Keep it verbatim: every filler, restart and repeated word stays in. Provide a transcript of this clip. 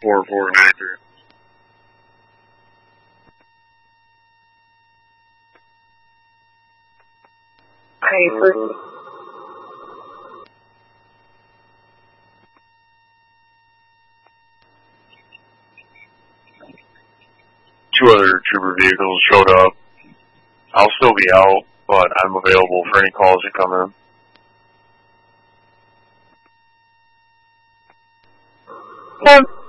four four nine three. Okay, first. Two other trooper vehicles showed up. I'll still be out, but I'm available for any calls that come in. Okay.